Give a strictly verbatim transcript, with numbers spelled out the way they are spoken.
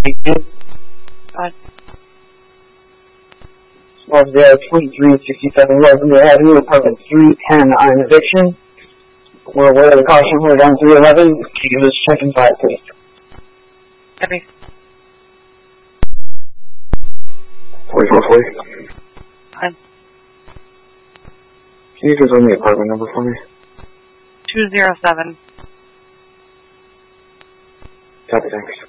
Fine. Small zero twenty-three sixty-seven, Revenue Avenue, apartment three ten, on eviction. We're aware of the caution, we're down three eleven. Can you give us check and five, please? Copy. forty-four forty. Fine. Can you confirm the apartment number for me? two zero seven. Copy, thanks.